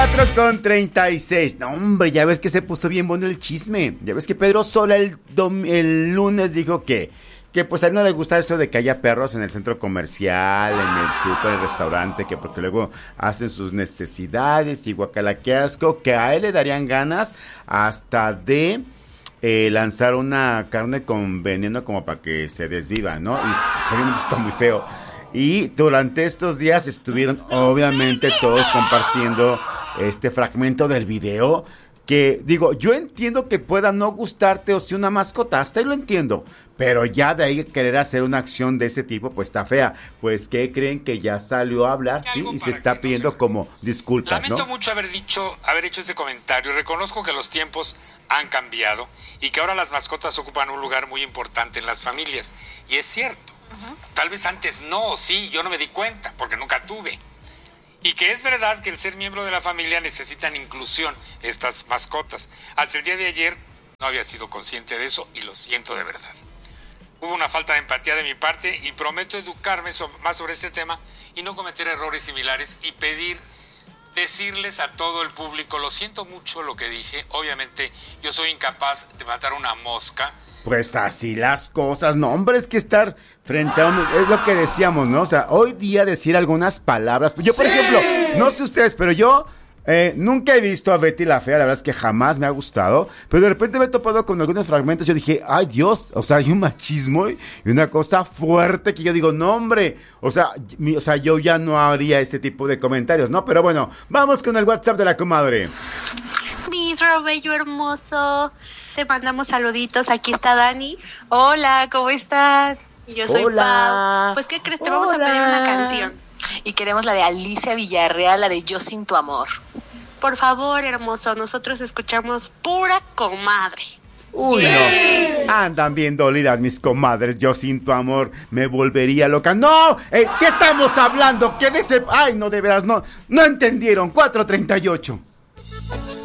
4:36. No, hombre, ya ves que se puso bien bueno el chisme. Ya ves que Pedro Sola el lunes dijo que pues a él no le gusta eso de que haya perros en el centro comercial, en el súper, el restaurante, que porque luego hacen sus necesidades y guacala, qué asco, que a él le darían ganas hasta de lanzar una carne con veneno como para que se desviva, ¿no? Y pues, obviamente está muy feo. Y durante estos días estuvieron obviamente todos compartiendo este fragmento del video que, digo, yo entiendo que pueda no gustarte o si una mascota, hasta ahí lo entiendo, pero ya de ahí querer hacer una acción de ese tipo, pues está fea. Pues, ¿qué creen? Que ya salió a hablar, sí, y se está pidiendo como disculpas, ¿no? Lamento mucho haber hecho ese comentario. Reconozco que los tiempos han cambiado y que ahora las mascotas ocupan un lugar muy importante en las familias. Y es cierto. Tal vez antes no, sí, yo no me di cuenta, porque nunca tuve. Y que es verdad que el ser miembro de la familia necesitan inclusión, estas mascotas. Hasta el día de ayer no había sido consciente de eso y lo siento de verdad. Hubo una falta de empatía de mi parte y prometo educarme más sobre este tema y no cometer errores similares y decirles a todo el público, lo siento mucho lo que dije, obviamente yo soy incapaz de matar una mosca. Pues así las cosas, no, hombre, es que estar frente a es lo que decíamos, ¿no? O sea, hoy día decir algunas palabras, yo por ejemplo, no sé ustedes, pero yo nunca he visto a Betty la Fea, la verdad es que jamás me ha gustado, pero de repente me he topado con algunos fragmentos, yo dije, ay Dios, o sea, hay un machismo y una cosa fuerte que yo digo, no hombre, o sea, yo ya no haría ese tipo de comentarios, ¿no? Pero bueno, vamos con el WhatsApp de la comadre. Mi bello hermoso, te mandamos saluditos, aquí está Dani. Hola, ¿cómo estás? Yo soy Pau. Pues, ¿qué crees? Te vamos a pedir una canción. Y queremos la de Alicia Villarreal, la de Yo Sin Tu Amor. Por favor, hermoso, nosotros escuchamos pura comadre. Uy, no, andan bien dolidas mis comadres. Yo Sin Tu Amor me volvería loca. ¡No! ¿Qué estamos hablando? ¿Qué de ese...? Ay, no, de veras, no entendieron. 4:38.